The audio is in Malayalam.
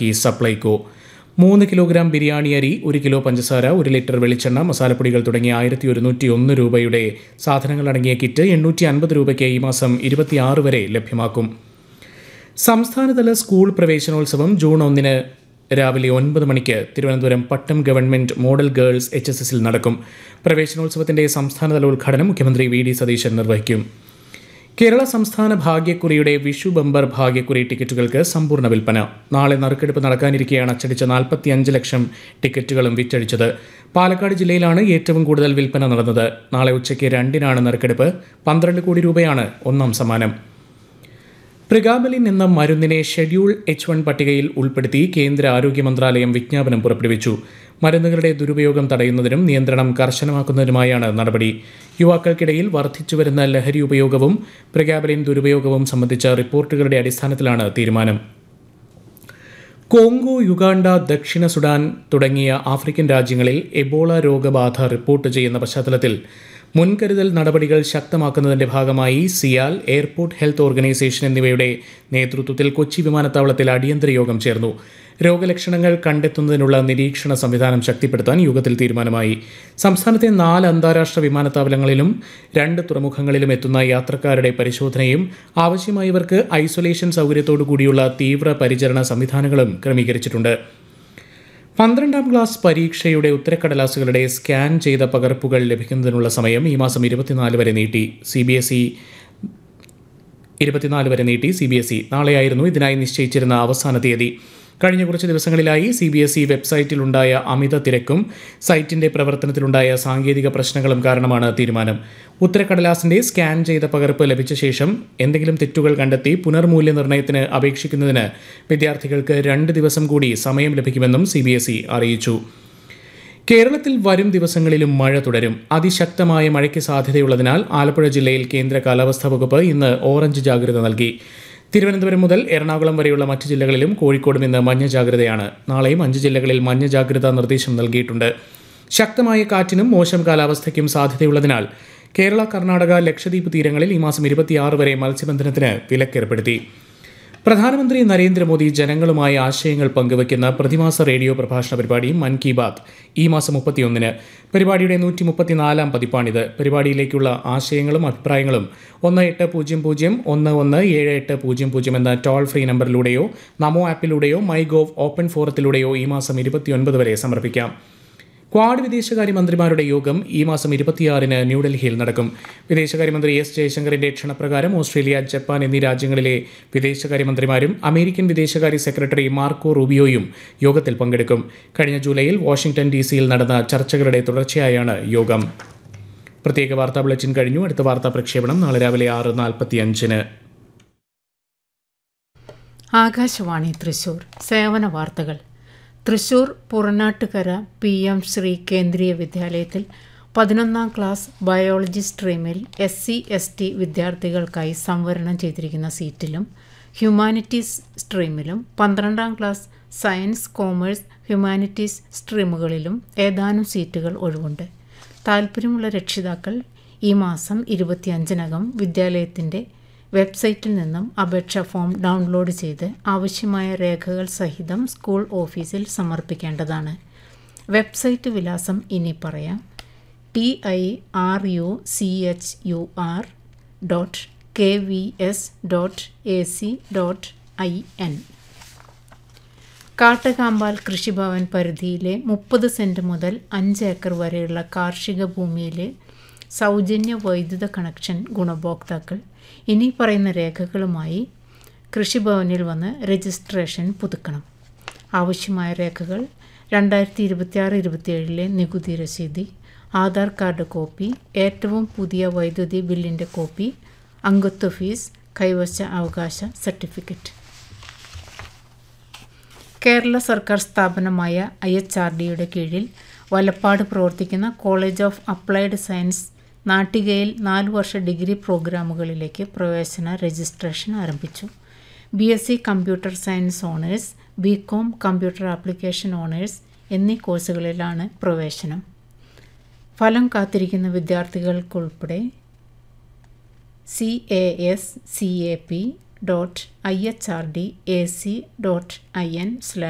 നടപ്പിലാക്കി സപ്ലൈകോ. 3 കിലോഗ്രാം ബിരിയാണി അരി, 1 കിലോ പഞ്ചസാര, 1 ലിറ്റർ വെളിച്ചെണ്ണ, മസാലപ്പൊടികൾ തുടങ്ങിയ 1101 രൂപയുടെ സാധനങ്ങളടങ്ങിയ കിറ്റ് 850 രൂപയ്ക്ക് ഈ മാസം 26 വരെ ലഭ്യമാക്കും. സംസ്ഥാനതല സ്കൂൾ പ്രവേശനോത്സവം ജൂൺ 1 രാവിലെ 9 മണിക്ക് തിരുവനന്തപുരം പട്ടം ഗവൺമെന്റ് മോഡൽ ഗേൾസ് HSSൽ നടക്കും. പ്രവേശനോത്സവത്തിന്റെ സംസ്ഥാനതല ഉദ്ഘാടനം മുഖ്യമന്ത്രി VD സതീശൻ നിർവഹിക്കും. കേരള സംസ്ഥാന ഭാഗ്യക്കുറിയുടെ വിഷു ബമ്പർ ഭാഗ്യക്കുറി ടിക്കറ്റുകൾക്ക് സമ്പൂർണ്ണ വിൽപ്പന. നാളെ നറുക്കെടുപ്പ് നടക്കാനിരിക്കെയാണ് അച്ചടിച്ച 45 ലക്ഷം ടിക്കറ്റുകളും വിറ്റഴിച്ചത്. പാലക്കാട് ജില്ലയിലാണ് ഏറ്റവും കൂടുതൽ വിൽപ്പന നടന്നത്. നാളെ ഉച്ചയ്ക്ക് 2-നാണ് നറുക്കെടുപ്പ്. 12 കോടി രൂപയാണ് ഒന്നാം സമ്മാനം. പ്രിഗാബലിൻ എന്ന മരുന്നിനെ ഷെഡ്യൂൾ H1 പട്ടികയിൽ ഉൾപ്പെടുത്തി കേന്ദ്ര ആരോഗ്യ മന്ത്രാലയം വിജ്ഞാപനം പുറപ്പെടുവിച്ചു. മരുന്നുകളുടെ ദുരുപയോഗം തടയുന്നതിനും നിയന്ത്രണം കർശനമാക്കുന്നതിനുമായാണ് നടപടി. യുവാക്കൾക്കിടയിൽ വർദ്ധിച്ചുവരുന്ന ലഹരി ഉപയോഗവും പ്രിഗാബലിൻ ദുരുപയോഗവും സംബന്ധിച്ച റിപ്പോർട്ടുകളുടെ അടിസ്ഥാനത്തിലാണ് തീരുമാനം. കോങ്കോ, യുഗാണ്ട, ദക്ഷിണ സുഡാൻ തുടങ്ങിയ ആഫ്രിക്കൻ രാജ്യങ്ങളിൽ എബോള രോഗബാധ റിപ്പോർട്ട് ചെയ്യുന്ന പശ്ചാത്തലത്തിൽ മുൻകരുതൽ നടപടികൾ ശക്തമാക്കുന്നതിന്റെ ഭാഗമായി സിയാൽ, എയർപോർട്ട് ഹെൽത്ത് ഓർഗനൈസേഷൻ എന്നിവയുടെ നേതൃത്വത്തിൽ കൊച്ചി വിമാനത്താവളത്തിൽ അടിയന്തര യോഗം ചേർന്നു. രോഗലക്ഷണങ്ങൾ കണ്ടെത്തുന്നതിനുള്ള നിരീക്ഷണ സംവിധാനം ശക്തിപ്പെടുത്താൻ യോഗത്തിൽ തീരുമാനമായി. സംസ്ഥാനത്തെ 4 അന്താരാഷ്ട്ര വിമാനത്താവളങ്ങളിലും 2 തുറമുഖങ്ങളിലും എത്തുന്ന യാത്രക്കാരുടെ പരിശോധനയും ആവശ്യമായവർക്ക് ഐസൊലേഷൻ സൗകര്യത്തോടു കൂടിയുള്ള തീവ്ര പരിചരണ സംവിധാനങ്ങളും ക്രമീകരിച്ചിട്ടുണ്ട്. 12ാം ക്ലാസ് പരീക്ഷയുടെ ഉത്തരക്കടലാസുകളുടെ സ്കാൻ ചെയ്ത പകർപ്പുകൾ ലഭിക്കുന്നതിനുള്ള സമയം ഈ മാസം 24 വരെ നീട്ടി. CBSE നാളെയായിരുന്നു ഇതിനായി നിശ്ചയിച്ചിരുന്ന അവസാന തീയതി. കഴിഞ്ഞ കുറച്ച് ദിവസങ്ങളിലായി CBSE വെബ്സൈറ്റിലുണ്ടായ അമിത തിരക്കും സൈറ്റിന്റെ പ്രവർത്തനത്തിലുണ്ടായ സാങ്കേതിക പ്രശ്നങ്ങളും കാരണമാണ് തീരുമാനം. ഉത്തരക്കടലാസിന്റെ സ്കാൻ ചെയ്ത പകർപ്പ് ലഭിച്ച ശേഷം എന്തെങ്കിലും തെറ്റുകൾ കണ്ടെത്തി പുനർമൂല്യനിർണ്ണയത്തിന് അപേക്ഷിക്കുന്നതിന് വിദ്യാർത്ഥികൾക്ക് 2 ദിവസം കൂടി സമയം ലഭിക്കുമെന്നും CBSE അറിയിച്ചു. കേരളത്തിൽ വരും ദിവസങ്ങളിലും മഴ തുടരും. അതിശക്തമായ മഴയ്ക്ക് സാധ്യതയുള്ളതിനാൽ ആലപ്പുഴ ജില്ലയിൽ കേന്ദ്ര കാലാവസ്ഥാ വകുപ്പ് ഇന്ന് ഓറഞ്ച് ജാഗ്രത നൽകി. തിരുവനന്തപുരം മുതൽ എറണാകുളം വരെയുള്ള മറ്റ് ജില്ലകളിലും കോഴിക്കോടും ഇന്ന് മഞ്ഞ ജാഗ്രതയാണ്. നാളെയും 5 ജില്ലകളിൽ മഞ്ഞ ജാഗ്രതാ നിർദ്ദേശം നൽകിയിട്ടുണ്ട്. ശക്തമായ കാറ്റിനും മോശം കാലാവസ്ഥയ്ക്കും സാധ്യതയുള്ളതിനാൽ കേരള, കർണാടക, ലക്ഷദ്വീപ് തീരങ്ങളിൽ ഈ മാസം 26 വരെ മത്സ്യബന്ധനത്തിന് വിലക്കേർപ്പെടുത്തി. പ്രധാനമന്ത്രി നരേന്ദ്രമോദി ജനങ്ങളുമായി ആശയങ്ങൾ പങ്കുവയ്ക്കുന്ന പ്രതിമാസ റേഡിയോ പ്രഭാഷണ പരിപാടി മൻ കി ബാത്ത് ഈ മാസം 31-ന്. പരിപാടിയുടെ 134-ാം പതിപ്പാണിത്. പരിപാടിയിലേക്കുള്ള ആശയങ്ങളും അഭിപ്രായങ്ങളും 1800-117800 എന്ന ടോൾ ഫ്രീ നമ്പറിലൂടെയോ നമോ ആപ്പിലൂടെയോ മൈഗോവ് ഓപ്പൺ ഫോറത്തിലൂടെയോ ഈ മാസം 29 വരെ സമർപ്പിക്കാം. ക്വാഡ് വിദേശകാര്യമന്ത്രിമാരുടെ യോഗം ഈ മാസം 26-ന് ന്യൂഡൽഹിയിൽ നടക്കും. വിദേശകാര്യമന്ത്രി S ജയശങ്കറിന്റെ ക്ഷണപ്രകാരം ഓസ്ട്രേലിയ, ജപ്പാൻ എന്നീ രാജ്യങ്ങളിലെ വിദേശകാര്യമന്ത്രിമാരും അമേരിക്കൻ വിദേശകാര്യ സെക്രട്ടറി മാർക്കോ റൂബിയോയും യോഗത്തിൽ പങ്കെടുക്കും. കഴിഞ്ഞ ജൂലൈയിൽ വാഷിംഗ്ടൺ DC-യിൽ നടന്ന ചർച്ചകളുടെ തുടർച്ചയായാണ് യോഗം. പ്രത്യേക വാർത്താ ബുള്ളറ്റിൻ കഴിഞ്ഞു. അടുത്ത വാർത്താ പ്രക്ഷേപണം നാളെ രാവിലെ 6:45-ന്. ആകാശവാണി തൃശൂർ. സേവന വാർത്തകൾ. തൃശൂർ പുറനാട്ടുകര PM ശ്രീ കേന്ദ്രീയ വിദ്യാലയത്തിൽ 11ാം ക്ലാസ് ബയോളജി സ്ട്രീമിൽ SC/ST വിദ്യാർത്ഥികൾക്കായി സംവരണം ചെയ്തിരിക്കുന്ന സീറ്റിലും humanities സ്ട്രീമിലും 12ാം class science, commerce, humanities സ്ട്രീമുകളിലും ഏതാനും സീറ്റുകൾ ഒഴിവുണ്ട്. താൽപ്പര്യമുള്ള രക്ഷിതാക്കൾ ഈ മാസം 25-നകം വിദ്യാലയത്തിൻ്റെ വെബ്സൈറ്റിൽ നിന്നും അപേക്ഷാ ഫോം ഡൗൺലോഡ് ചെയ്ത് ആവശ്യമായ രേഖകൾ സഹിതം സ്കൂൾ ഓഫീസിൽ സമർപ്പിക്കേണ്ടതാണ്. വെബ്സൈറ്റ് വിലാസം ഇനി പറയാം: tiruchur.kvs.ac.in. കാട്ടകാമ്പാൽ കൃഷിഭവൻ പരിധിയിലെ 30 സെൻറ്റ് മുതൽ 5 ഏക്കർ വരെയുള്ള കാർഷിക ഭൂമിയിലെ സൗജന്യ വൈദ്യുത കണക്ഷൻ ഗുണഭോക്താക്കൾ ഇനി പറയുന്ന രേഖകളുമായി കൃഷിഭവനിൽ വന്ന് രജിസ്ട്രേഷൻ പുതുക്കണം. ആവശ്യമായ രേഖകൾ 2026-27 നികുതി രസീതി, ആധാർ കാർഡ് കോപ്പി, ഏറ്റവും പുതിയ വൈദ്യുതി ബില്ലിൻ്റെ കോപ്പി, അംഗത്വ ഫീസ്, കൈവശ അവകാശ സർട്ടിഫിക്കറ്റ്. കേരള സർക്കാർ സ്ഥാപനമായ IHRDയുടെ കീഴിൽ വലപ്പാട് പ്രവർത്തിക്കുന്ന college of applied science നാട്ടികയിൽ 4 Varsha degree പ്രോഗ്രാമുകളിലേക്ക് പ്രവേശന രജിസ്ട്രേഷൻ ആരംഭിച്ചു. BSc computer science owners, BCom computer application owners എന്നീ കോഴ്സുകളിലാണ് പ്രവേശനം. ഫലം കാത്തിരിക്കുന്ന വിദ്യാർത്ഥികൾക്കുൾപ്പെടെ cascap.ihrdac.in/